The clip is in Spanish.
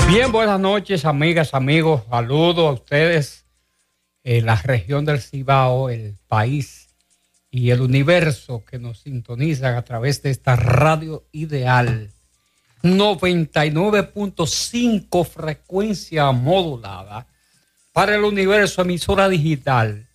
Bien, buenas noches, amigas, amigos. Saludos a ustedes, la región del Cibao, el país y el universo que nos sintonizan a través de esta radio ideal. 99.5 frecuencia modulada para el universo, emisora digital.